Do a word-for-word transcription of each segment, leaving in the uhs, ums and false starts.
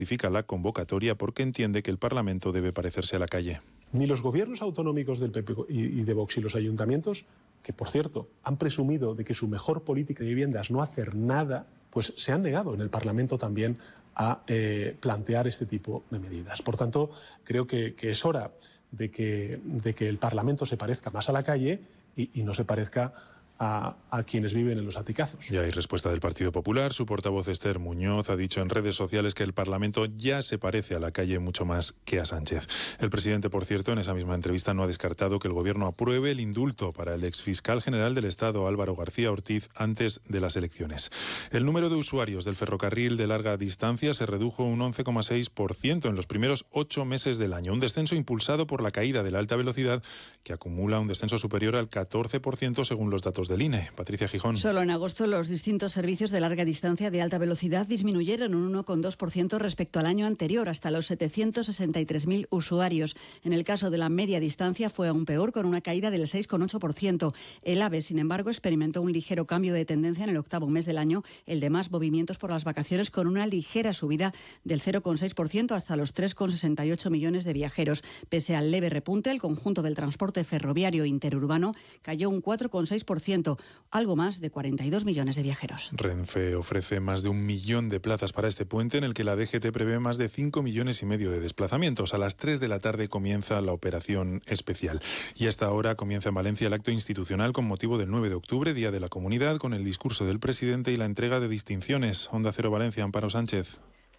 justifica la convocatoria porque entiende que el Parlamento debe parecerse a la calle. Ni los gobiernos autonómicos del P P y de Vox y los ayuntamientos, que por cierto han presumido de que su mejor política de vivienda es no hacer nada, pues se han negado en el Parlamento también a eh, plantear este tipo de medidas. Por tanto, creo que, que es hora de que, de que el Parlamento se parezca más a la calle y, y no se parezca A, a quienes viven en los aticazos. Ya hay respuesta del Partido Popular. Su portavoz Esther Muñoz ha dicho en redes sociales que el Parlamento ya se parece a la calle mucho más que a Sánchez. El presidente, por cierto, en esa misma entrevista no ha descartado que el Gobierno apruebe el indulto para el exfiscal general del Estado, Álvaro García Ortiz, antes de las elecciones. El número de usuarios del ferrocarril de larga distancia se redujo un once coma seis por ciento en los primeros ocho meses del año, un descenso impulsado por la caída de la alta velocidad, que acumula un descenso superior al catorce por ciento según los datos del I N E. Patricia Gijón. Solo en agosto los distintos servicios de larga distancia de alta velocidad disminuyeron un uno coma dos por ciento respecto al año anterior, hasta los setecientos sesenta y tres mil usuarios. En el caso de la media distancia fue aún peor, con una caída del seis coma ocho por ciento. El AVE, sin embargo, experimentó un ligero cambio de tendencia en el octavo mes del año, el de más movimientos por las vacaciones, con una ligera subida del cero coma seis por ciento hasta los tres coma sesenta y ocho millones de viajeros. Pese al leve repunte, el conjunto del transporte ferroviario interurbano cayó un cuatro coma seis por ciento. Algo más de cuarenta y dos millones de viajeros. Renfe ofrece más de un millón de plazas para este puente, en el que la D G T prevé más de cinco millones y medio de desplazamientos. A las tres de la tarde comienza la operación especial. Y hasta ahora comienza en Valencia el acto institucional con motivo del nueve de octubre, Día de la Comunidad, con el discurso del presidente y la entrega de distinciones. Onda Cero Valencia, Amparo Sánchez.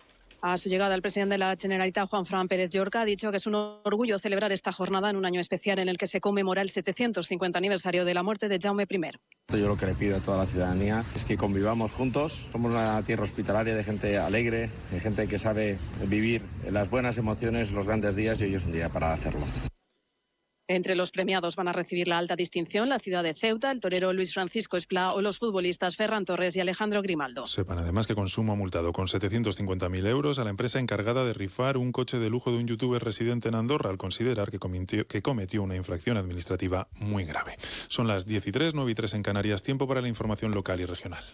A su llegada, el presidente de la Generalitat, Juanfran Pérez Llorca, ha dicho que es un orgullo celebrar esta jornada en un año especial en el que se conmemora el setecientos cincuenta aniversario de la muerte de Jaume primero. Yo lo que le pido a toda la ciudadanía es que convivamos juntos. Somos una tierra hospitalaria de gente alegre, de gente que sabe vivir las buenas emociones, los grandes días, y hoy es un día para hacerlo. Entre los premiados van a recibir la alta distinción la ciudad de Ceuta, el torero Luis Francisco Esplá o los futbolistas Ferran Torres y Alejandro Grimaldo. Sepan además que Consumo ha multado con setecientos cincuenta mil euros a la empresa encargada de rifar un coche de lujo de un youtuber residente en Andorra, al considerar que cometió, que cometió una infracción administrativa muy grave. Son las diez y tres, nueve y tres en Canarias. Tiempo para la información local y regional.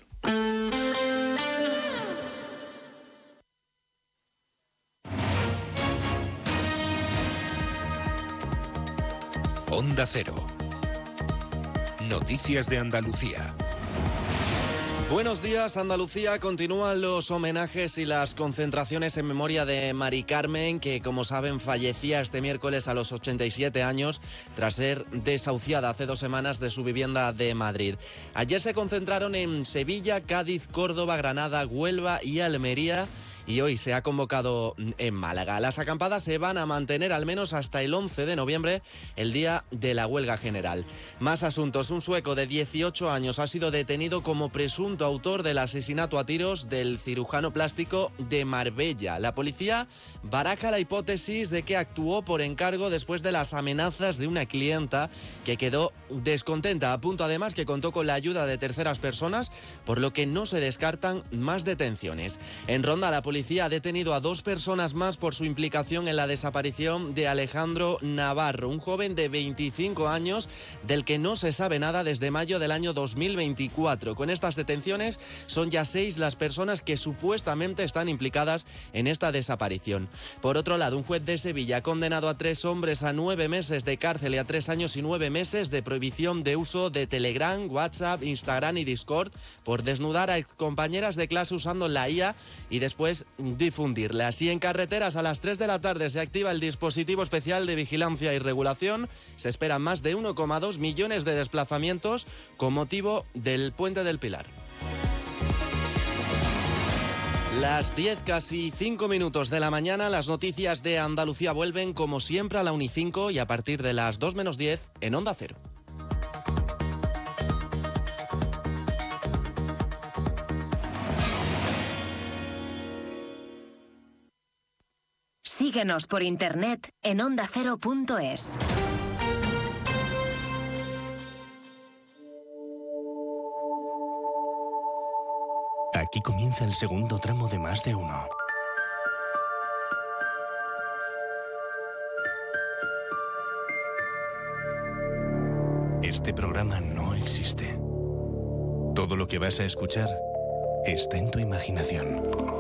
Onda Cero. Noticias de Andalucía. Buenos días, Andalucía. Continúan los homenajes y las concentraciones en memoria de Mari Carmen, que, como saben, fallecía este miércoles a los ochenta y siete años tras ser desahuciada hace dos semanas de su vivienda de Madrid. Ayer se concentraron en Sevilla, Cádiz, Córdoba, Granada, Huelva y Almería. Y hoy se ha convocado en Málaga. Las acampadas se van a mantener al menos hasta el once de noviembre, el día de la huelga general. Más asuntos. Un sueco de dieciocho años ha sido detenido como presunto autor del asesinato a tiros del cirujano plástico de Marbella. La policía baraja la hipótesis de que actuó por encargo después de las amenazas de una clienta que quedó descontenta. Apunto además que contó con la ayuda de terceras personas, por lo que no se descartan más detenciones. En Ronda, la policía ha detenido a dos personas más por su implicación en la desaparición de Alejandro Navarro, un joven de veinticinco años del que no se sabe nada desde mayo del año dos mil veinticuatro. Con estas detenciones son ya seis las personas que supuestamente están implicadas en esta desaparición. Por otro lado, un juez de Sevilla ha condenado a tres hombres a nueve meses de cárcel y a tres años y nueve meses de prohibición de uso de Telegram, WhatsApp, Instagram y Discord por desnudar a compañeras de clase usando la I A y después difundirlas. Y en carreteras, a las tres de la tarde se activa el dispositivo especial de vigilancia y regulación. Se esperan más de uno coma dos millones de desplazamientos con motivo del Puente del Pilar. Las diez, casi cinco minutos de la mañana, las noticias de Andalucía vuelven como siempre a la una y cinco y a partir de las dos menos diez en Onda Cero. Síguenos por internet en onda cero punto es. Aquí comienza el segundo tramo de Más de Uno. Este programa no existe. Todo lo que vas a escuchar está en tu imaginación.